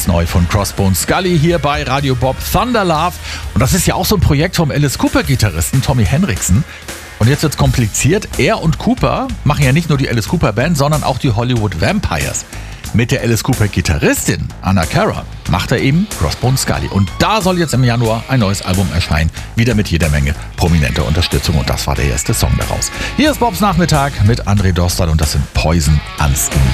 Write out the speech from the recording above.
Alles neu von Crossbones Scully hier bei Radio Bob, Thunder Love. Und das ist ja auch so ein Projekt vom Alice Cooper-Gitarristen Tommy Henriksen. Und jetzt wird's kompliziert. Er und Cooper machen ja nicht nur die Alice Cooper Band, sondern auch die Hollywood Vampires. Mit der Alice Cooper Gitarristin Anna Cara macht er eben Crossbones Scully. Und da soll jetzt im Januar ein neues Album erscheinen. Wieder mit jeder Menge prominenter Unterstützung. Und das war der erste Song daraus. Hier ist Bobs Nachmittag mit André Dostal und das sind Poison Unseen.